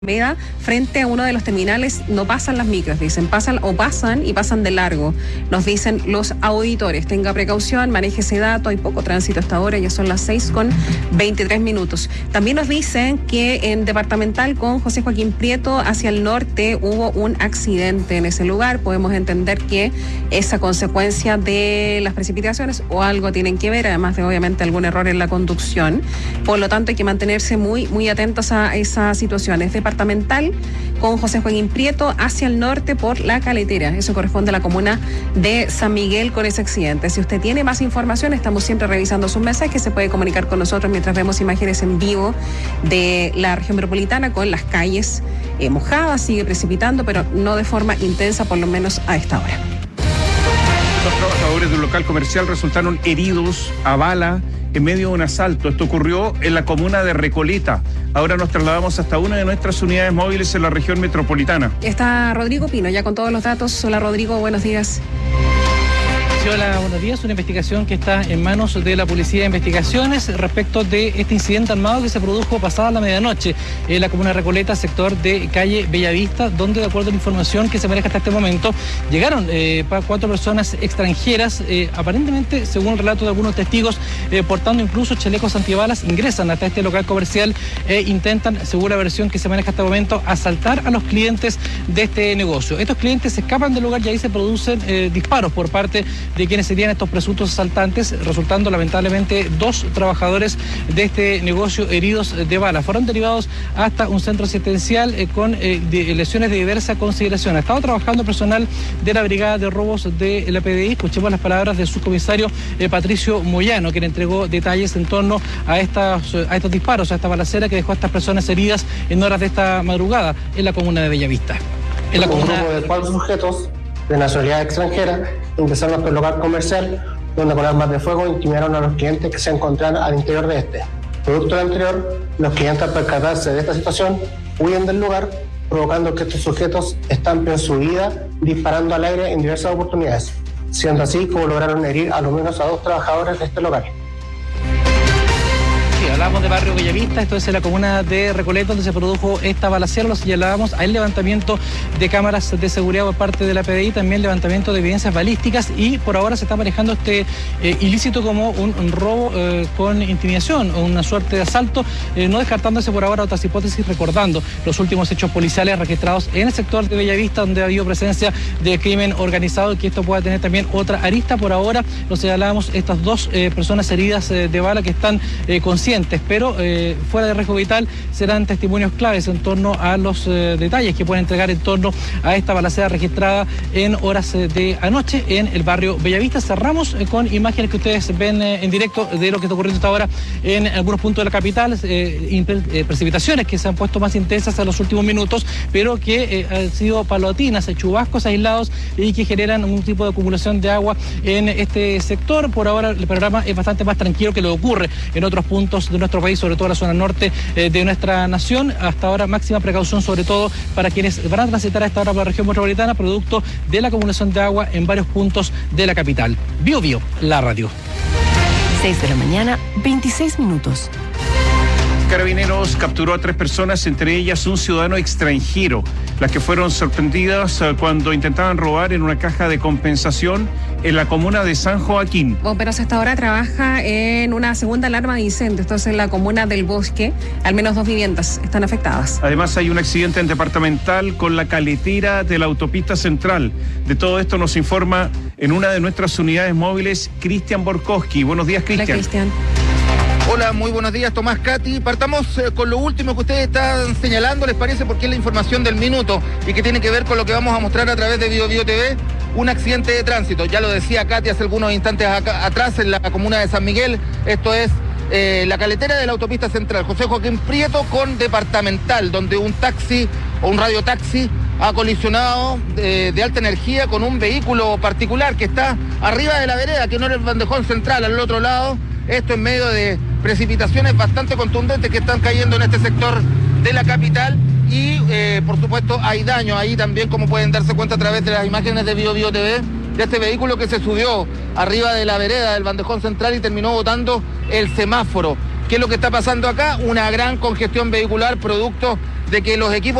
Alameda, frente a uno de los terminales, no pasan las micros, dicen, pasan y pasan de largo, nos dicen los auditores. Tenga precaución, maneje ese dato, hay poco tránsito hasta ahora, ya son las 6:23. También nos dicen que en Departamental con José Joaquín Prieto hacia el norte hubo un accidente en ese lugar. Podemos entender que esa consecuencia de las precipitaciones o algo tienen que ver, además de obviamente algún error en la conducción. Por lo tanto hay que mantenerse muy atentos a esa situación. Es Departamental con José Joaquín Prieto hacia el norte por La Caletera. Eso corresponde a la comuna de San Miguel con ese accidente. Si usted tiene más información, estamos siempre revisando sus mensajes, se puede comunicar con nosotros mientras vemos imágenes en vivo de la región metropolitana con las calles mojadas, sigue precipitando, pero no de forma intensa, por lo menos a esta hora. Dos trabajadores de un local comercial resultaron heridos a bala en medio de un asalto. Esto ocurrió en la comuna de Recoleta. Ahora nos trasladamos hasta una de nuestras unidades móviles en la región metropolitana. Está Rodrigo Pino, ya con todos los datos. Hola Rodrigo, buenos días. Hola, buenos días. Una investigación que está en manos de la Policía de Investigaciones respecto de este incidente armado que se produjo pasada la medianoche en la comuna de Recoleta, sector de calle Bellavista, donde, de acuerdo a la información que se maneja hasta este momento, llegaron 4 personas extranjeras, aparentemente, según el relato de algunos testigos, portando incluso chalecos antibalas, ingresan hasta este local comercial e intentan, según la versión que se maneja hasta el momento, asaltar a los clientes de este negocio. Estos clientes escapan del lugar y ahí se producen disparos por parte de quienes serían estos presuntos asaltantes, resultando lamentablemente 2 trabajadores de este negocio heridos de bala. Fueron derivados hasta un centro asistencial con lesiones de diversa consideración. Ha estado trabajando personal de la Brigada de Robos de la PDI. Escuchemos las palabras del subcomisario Patricio Moyano, quien entregó detalles en torno a estos disparos, a esta balacera que dejó a estas personas heridas en horas de esta madrugada en la comuna de Bellavista. Un grupo de 4 sujetos de nacionalidad extranjera ingresaron al local comercial, donde con armas de fuego intimidaron a los clientes que se encontraban al interior de este. Producto del anterior, los clientes, al percatarse de esta situación, huyen del lugar, provocando que estos sujetos estampen su vida disparando al aire en diversas oportunidades, siendo así como lograron herir a lo menos a 2 trabajadores de este local. Hablamos de barrio Bellavista, esto es en la comuna de Recoleta, donde se produjo esta balacera. Lo señalábamos, hay levantamiento de cámaras de seguridad por parte de la PDI, también levantamiento de evidencias balísticas, y por ahora se está manejando este ilícito como un robo con intimidación o una suerte de asalto, no descartándose por ahora otras hipótesis, recordando los últimos hechos policiales registrados en el sector de Bellavista, donde ha habido presencia de crimen organizado, y que esto pueda tener también otra arista. Por ahora lo señalábamos, estas 2 personas heridas de bala que están conscientes, pero fuera de riesgo vital, serán testimonios claves en torno a los detalles que pueden entregar en torno a esta balacera registrada en horas de anoche en el barrio Bellavista. Cerramos con imágenes que ustedes ven en directo de lo que está ocurriendo hasta ahora en algunos puntos de la capital, precipitaciones que se han puesto más intensas en los últimos minutos, pero que han sido paulatinas, chubascos aislados y que generan un tipo de acumulación de agua en este sector. Por ahora el panorama es bastante más tranquilo que lo que ocurre en otros puntos de nuestro país, sobre todo la zona norte de nuestra nación. Hasta ahora máxima precaución, sobre todo para quienes van a transitar a esta hora por la región metropolitana, producto de la acumulación de agua en varios puntos de la capital. Bio, la radio. 6 de la mañana, 26 minutos. Carabineros capturó a 3 personas, entre ellas un ciudadano extranjero, las que fueron sorprendidas cuando intentaban robar en una caja de compensación en la comuna de San Joaquín. Bomberos hasta ahora trabaja en una segunda alarma de incendio. Esto es en la comuna del Bosque. Al menos 2 viviendas están afectadas. Además hay un accidente en Departamental con la caletera de la autopista central. De todo esto nos informa en una de nuestras unidades móviles Cristian Borkowski. Buenos días, Cristian. Hola, Cristian. Hola, muy buenos días, Tomás, Katy. Partamos con lo último que ustedes están señalando, ¿les parece? Porque es la información del minuto y que tiene que ver con lo que vamos a mostrar a través de Bio TV. Un accidente de tránsito, ya lo decía Katy hace algunos instantes atrás, en la comuna de San Miguel. Esto es la caletera de la autopista central, José Joaquín Prieto con Departamental, donde un taxi o un radiotaxi ha colisionado de alta energía con un vehículo particular que está arriba de la vereda, que no es el bandejón central, al otro lado. Esto en medio de precipitaciones bastante contundentes que están cayendo en este sector de la capital, y por supuesto hay daño ahí también, como pueden darse cuenta a través de las imágenes de Bio TV, de este vehículo que se subió arriba de la vereda del bandejón central y terminó botando el semáforo. ¿Qué es lo que está pasando acá? Una gran congestión vehicular producto de que los equipos